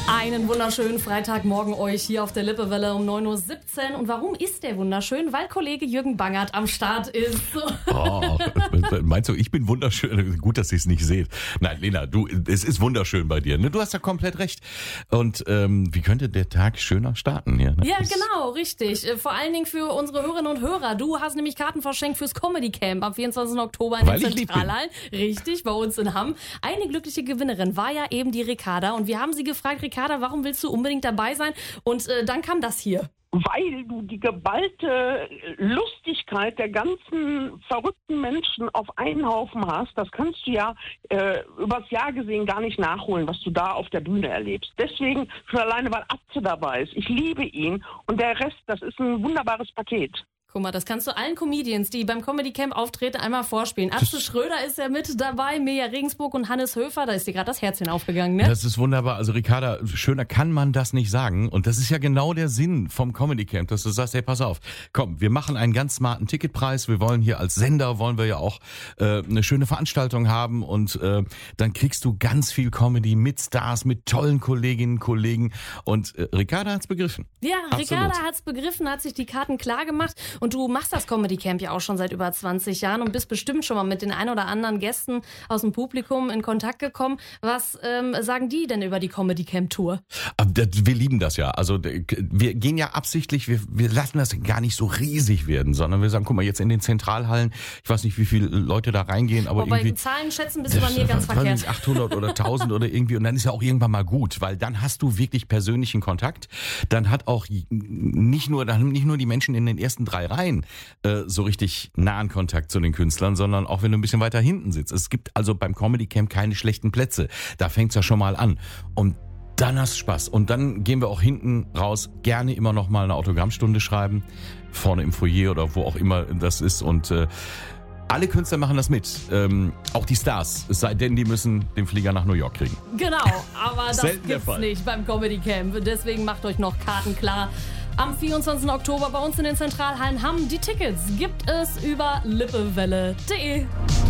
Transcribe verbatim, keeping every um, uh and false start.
Einen wunderschönen Freitagmorgen euch hier auf der Lippewelle um neun Uhr siebzehn. Und warum ist der wunderschön? Weil Kollege Jürgen Bangert am Start ist. Oh, meinst du, ich bin wunderschön? Gut, dass ihr es nicht seht. Nein, Lena, du, es ist wunderschön bei dir. Ne? Du hast ja komplett recht. Und ähm, wie könnte der Tag schöner starten hier? Ne? Ja, genau, richtig. Vor allen Dingen für unsere Hörerinnen und Hörer. Du hast nämlich Karten verschenkt fürs Comedy Camp am vierundzwanzigsten Oktober in Weil den ich lieb Zentralhallen. Richtig, bei uns in Hamm. Eine glückliche Gewinnerin war ja eben die Ricarda. Und wir haben sie gefragt, Ricarda, warum willst du unbedingt dabei sein? Und äh, dann kam das hier. Weil du die geballte Lustigkeit der ganzen verrückten Menschen auf einen Haufen hast. Das kannst du ja äh, übers Jahr gesehen gar nicht nachholen, was du da auf der Bühne erlebst. Deswegen schon alleine, weil Atze dabei ist. Ich liebe ihn und der Rest, das ist ein wunderbares Paket. Guck mal, das kannst du allen Comedians, die beim Comedy Camp auftreten, einmal vorspielen. Atze Schröder ist ja mit dabei, Mirja Regensburg und Hannes Höfer. Da ist dir gerade das Herzchen aufgegangen, ne? Das ist wunderbar. Also Ricarda, schöner kann man das nicht sagen. Und das ist ja genau der Sinn vom Comedy Camp, dass du sagst, hey, pass auf, komm, wir machen einen ganz smarten Ticketpreis. Wir wollen hier als Sender, wollen wir ja auch äh, eine schöne Veranstaltung haben. Und äh, dann kriegst du ganz viel Comedy mit Stars, mit tollen Kolleginnen und Kollegen. Und äh, Ricarda hat's begriffen. Ja, Absolut. Ricarda hat's begriffen, hat sich die Karten klar gemacht. Und du machst das Comedy Camp ja auch schon seit über zwanzig Jahren und bist bestimmt schon mal mit den ein oder anderen Gästen aus dem Publikum in Kontakt gekommen. Was ähm, sagen die denn über die Comedy Camp Tour? Wir lieben das ja. Also wir gehen ja absichtlich, wir, wir lassen das gar nicht so riesig werden, sondern wir sagen, guck mal, jetzt in den Zentralhallen, ich weiß nicht, wie viele Leute da reingehen, aber Wobei irgendwie... Zahlen schätzen bist du bei mir ganz verkehrt. achthundert oder tausend oder irgendwie, und dann ist ja auch irgendwann mal gut, weil dann hast du wirklich persönlichen Kontakt. Dann hat auch nicht nur, dann haben nicht nur die Menschen in den ersten drei Reihen äh, so richtig nahen Kontakt zu den Künstlern, sondern auch wenn du ein bisschen weiter hinten sitzt. Es gibt also beim Comedy Camp keine schlechten Plätze. Da fängt's ja schon mal an. Und dann hast du Spaß. Und dann gehen wir auch hinten raus, gerne immer noch mal eine Autogrammstunde schreiben, vorne im Foyer oder wo auch immer das ist. Und äh, alle Künstler machen das mit, ähm, auch die Stars, es sei denn, die müssen den Flieger nach New York kriegen. Genau, aber das Selten der gibt's Fall. nicht beim Comedy Camp. Deswegen macht euch noch Karten klar. Am vierundzwanzigsten Oktober bei uns in den Zentralhallen Hamm. Die Tickets gibt es über lippewelle punkt de.